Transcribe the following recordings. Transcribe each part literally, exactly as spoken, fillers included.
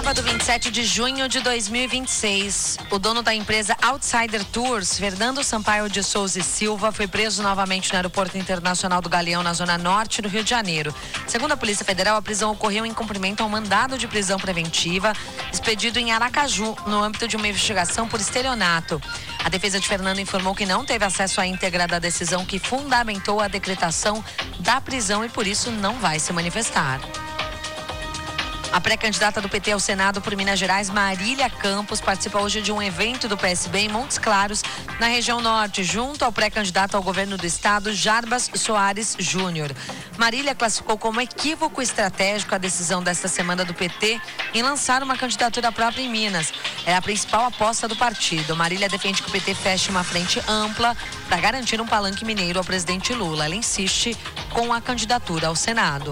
Sábado, vinte e sete de junho de dois mil e vinte e seis, o dono da empresa Outsider Tours, Fernando Sampaio de Souza e Silva, foi preso novamente no Aeroporto Internacional do Galeão, na zona norte do Rio de Janeiro. Segundo a Polícia Federal, a prisão ocorreu em cumprimento ao mandado de prisão preventiva, expedido em Aracaju, no âmbito de uma investigação por estelionato. A defesa de Fernando informou que não teve acesso à íntegra da decisão que fundamentou a decretação da prisão e, por isso, não vai se manifestar. A pré-candidata do P T ao Senado por Minas Gerais, Marília Campos, participa hoje de um evento do P S B em Montes Claros, na região norte, junto ao pré-candidato ao governo do estado, Jarbas Soares Júnior. Marília classificou como equívoco estratégico a decisão desta semana do P T em lançar uma candidatura própria em Minas. É a principal aposta do partido. Marília defende que o P T feche uma frente ampla para garantir um palanque mineiro ao presidente Lula. Ela insiste com a candidatura ao Senado.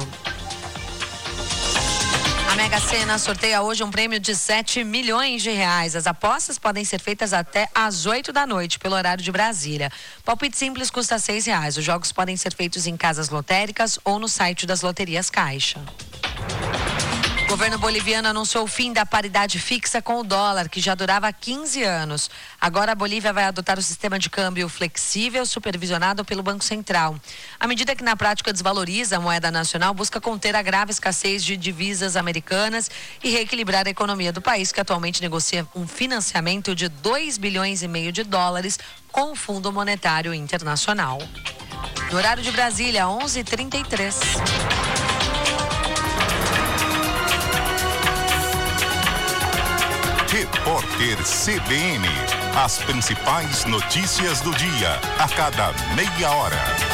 A Mega Sena sorteia hoje um prêmio de sete milhões de reais. As apostas podem ser feitas até às oito da noite, pelo horário de Brasília. Palpite simples custa seis reais. Os jogos podem ser feitos em casas lotéricas ou no site das loterias Caixa. O governo boliviano anunciou o fim da paridade fixa com o dólar, que já durava quinze anos. Agora a Bolívia vai adotar o sistema de câmbio flexível, supervisionado pelo Banco Central. A medida, que na prática desvaloriza a moeda nacional, busca conter a grave escassez de divisas americanas e reequilibrar a economia do país, que atualmente negocia um financiamento de dois bilhões e meio de dólares com o Fundo Monetário Internacional. No horário de Brasília, onze e trinta e três. Repórter C B N. As principais notícias do dia, a cada meia hora.